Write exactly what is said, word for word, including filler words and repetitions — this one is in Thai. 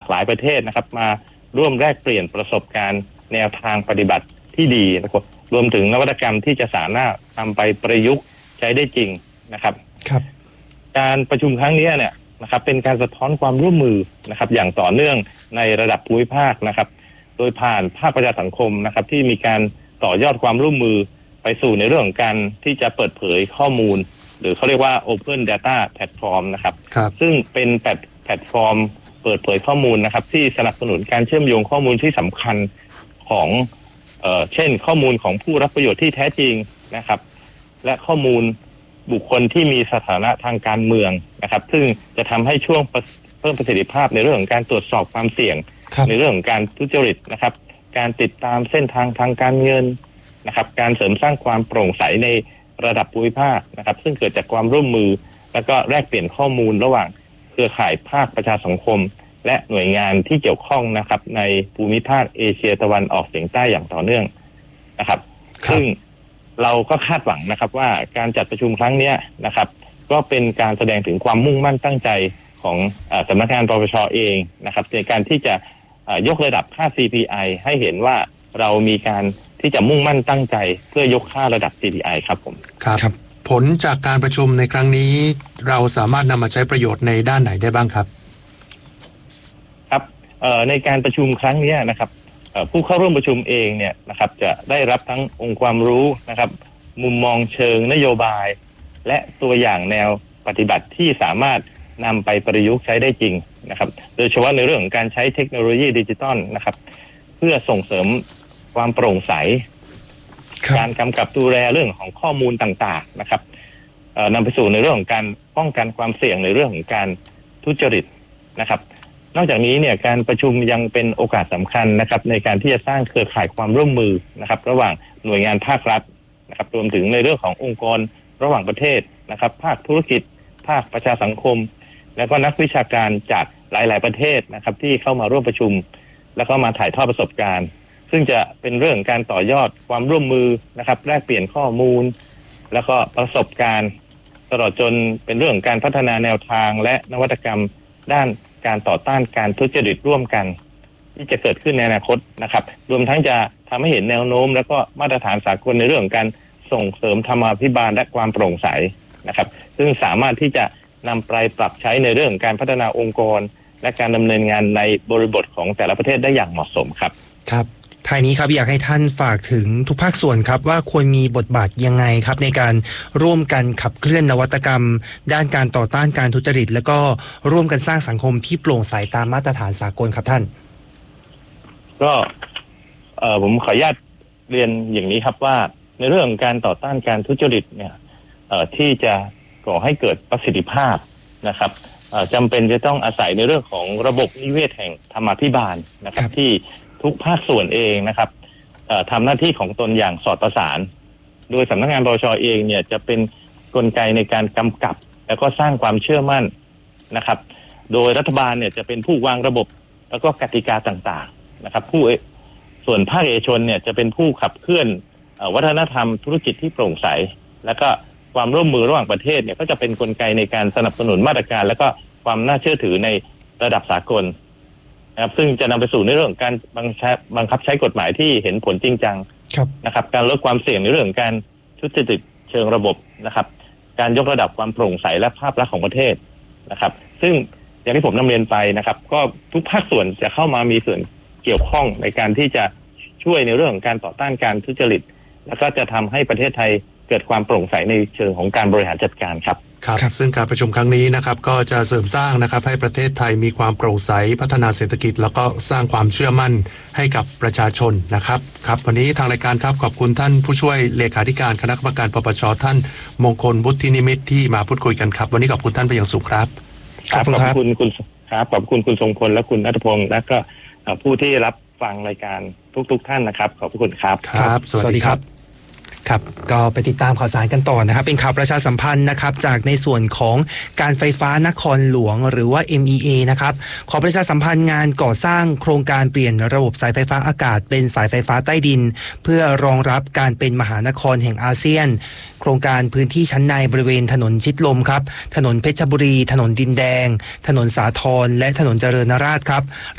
หลายประเทศนะครับมาร่วมแลกเปลี่ยนประสบการณ์แนวทางปฏิบัติที่ดีนะครับรวมถึงนวัตกรรมที่จะสามารถนำไปประยุกต์ใช้ได้จริงนะครับครับการประชุมครั้งนี้เนี่ยนะครับเป็นการสะท้อนความร่วมมือนะครับอย่างต่อเนื่องในระดับภูมิภาคนะครับโดยผ่านภาคประชาสังคมนะครับที่มีการต่อยอดความร่วมมือไปสู่ในเรื่องของการที่จะเปิดเผยข้อมูลหรือเขาเรียกว่า Open Data Platform นะครับซึ่งเป็นแพลตฟอร์มเปิดเผยข้อมูลนะครับที่สนับสนุนการเชื่อมโยงข้อมูลที่สำคัญของเอ่อเช่นข้อมูลของผู้รับประโยชน์ที่แท้จริงนะครับและข้อมูลบุคคลที่มีสถานะทางการเมืองนะครับซึ่งจะทำให้ช่วงเพิ่มประสิทธิภาพในเรื่องของการตรวจสอบความเสี่ยงในเรื่องของการทุจริตนะครับการติดตามเส้นทางทางการเงินนะครับการเสริมสร้างความโปร่งใสในระดับภูมิภาคนะครับซึ่งเกิดจากความร่วมมือแล้วก็แลกเปลี่ยนข้อมูลระหว่างเครือข่ายภาคประชาสังคมและหน่วยงานที่เกี่ยวข้องนะครับในภูมิภาคเอเชียตะวันออกเฉียงใต้อย่างต่อเนื่องนะครับซึ่งเราก็คาดหวังนะครับว่าการจัดประชุมครั้งนี้นะครับก็เป็นการแสดงถึงความมุ่งมั่นตั้งใจของสำนักงานปปช.เองนะครับในการที่จะยกระดับค่า ซี พี ไอ ให้เห็นว่าเรามีการที่จะมุ่งมั่นตั้งใจเพื่อยกค่าระดับ ซี พี ไอ ครับผมครับผลจากการประชุมในครั้งนี้เราสามารถนำมาใช้ประโยชน์ในด้านไหนได้บ้างครับครับในการประชุมครั้งนี้นะครับผู้เข้าร่วมประชุมเองเนี่ยนะครับจะได้รับทั้งองค์ความรู้นะครับมุมมองเชิงนโยบายและตัวอย่างแนวปฏิบัติที่สามารถนำไปประยุกต์ใช้ได้จริงนะครับโดยเฉพาะในเรื่องของการใช้เทคโนโลยีดิจิทัลนะครับเพื่อส่งเสริมความโปร่งใสการกำกับดูแลเรื่องของข้อมูลต่างๆนะครับนำไปสู่ในเรื่องของการป้องกันความเสี่ยงในเรื่องของการทุจริตนะครับนอกจากนี้เนี่ยการประชุมยังเป็นโอกาสสำคัญนะครับในการที่จะสร้างเครือข่ายความร่วมมือนะครับระหว่างหน่วยงานภาครัฐนะครับรวมถึงในเรื่องขององค์กรระหว่างประเทศนะครับภาคธุรกิจภาคประชาสังคมแล้วก็นักวิชาการจากหลายๆประเทศนะครับที่เข้ามาร่วมประชุมแล้วก็มาถ่ายทอดประสบการณ์ซึ่งจะเป็นเรื่องการต่อยอดความร่วมมือนะครับแลกเปลี่ยนข้อมูลแล้วก็ประสบการณ์ตลอดจนเป็นเรื่องการพัฒนาแนวทางและนวัตกรรมด้านการต่อต้านการทุจริตร่วมกันที่จะเกิดขึ้นในอนาคตนะครับรวมทั้งจะทำให้เห็นแนวโน้มแล้วก็มาตรฐานสากลในเรื่องของการส่งเสริมธรรมาภิบาลและความโปร่งใสนะครับซึ่งสามารถที่จะนำไปปรับใช้ในเรื่องการพัฒนาองค์กรและการดำเนินงานในบริบทของแต่ละประเทศได้อย่างเหมาะสมครับครับท้ายนี้ครับอยากให้ท่านฝากถึงทุกภาคส่วนครับว่าควรมีบทบาทยังไงครับในการร่วมกันขับเคลื่อนนวัตกรรมด้านการต่อต้านการทุจริตแล้วก็ร่วมกันสร้างสังคมที่โปร่งใสตามมาตรฐานสากลครับท่านก็เอ่อผมขออนุญาตเรียนอย่างนี้ครับว่าในเรื่องการต่อต้านการทุจริตเนี่ยเอ่อที่จะก่อให้เกิดประสิทธิภาพนะครับเอ่อจำเป็นจะต้องอาศัยในเรื่องของระบบนิเวศแห่งธรรมาภิบาลนะครับที่ทุกภาคส่วนเองนะครับทำหน้าที่ของตนอย่างสอดประสานโดยสำนักงานปปช.เองเนี่ยจะเป็นกลไกในการกำกับแล้วก็สร้างความเชื่อมั่นนะครับโดยรัฐบาลเนี่ยจะเป็นผู้วางระบบแล้วก็กติกาต่างๆนะครับผู้ส่วนภาคเอกชนเนี่ยจะเป็นผู้ขับเคลื่อนวัฒนธรรมธุรกิจที่โปร่งใสแล้วก็ความร่วมมือระหว่างประเทศเนี่ยก็จะเป็นกลไกในการสนับสนุนมาตรการแล้วก็ความน่าเชื่อถือในระดับสากลนะครับซึ่งจะนำไปสู่ในเรื่องการบังคับใช้กฎหมายที่เห็นผลจริงจังนะครับการลดความเสี่ยงในเรื่องการทุจริตเชิงระบบนะครับการยกระดับความโปร่งใสและภาพลักษณ์ของประเทศนะครับซึ่งอย่างที่ผมนำเรียนไปนะครับก็ทุกภาคส่วนจะเข้ามามีส่วนเกี่ยวข้องในการที่จะช่วยในเรื่องของการต่อต้านการทุจริตแล้วก็จะทำให้ประเทศไทยเกิดความโปร่งใสในเชิงของการบริหารจัดการครับครับซึ่งการประชุมครั้งนี้นะครับก็จะเสริมสร้างนะครับให้ประเทศไทยมีความโปร่งใสพัฒนาเศรษฐกิจแล้วก็สร้างความเชื่อมั่นให้กับประชาชนนะครับครับวันนี้ทางรายการครับขอบคุณท่านผู้ช่วยเลขาธิการคณะกรรมการปปช.ท่านมงคลวุฒินิมิตรที่มาพูดคุยกันครับวันนี้ขอบคุณท่านเป็นอย่างสูงครับครับขอบคุณคุณครับขอบคุณคุณทรงพลและคุณณัฐพงศ์และก็ผู้ที่รับฟังรายการทุกๆท่านนะครับขอบคุณครับครับสวัสดีครับครับก็ไปติดตามข่าวสารกันต่อนะครับเป็นข่าวประชาสัมพันธ์นะครับจากในส่วนของการไฟฟ้านครหลวงหรือว่า เอ็ม อี เอ นะครับขอประชาสัมพันธ์งานก่อสร้างโครงการเปลี่ยนระบบสายไฟฟ้าอากาศเป็นสายไฟฟ้าใต้ดินเพื่อรองรับการเป็นมหานครแห่งอาเซียนโครงการพื้นที่ชั้นในบริเวณถนนชิดลมครับถนนเพชรบุรีถนนดินแดงถนนสาทรและถนนเจริญราษฎร์ครับ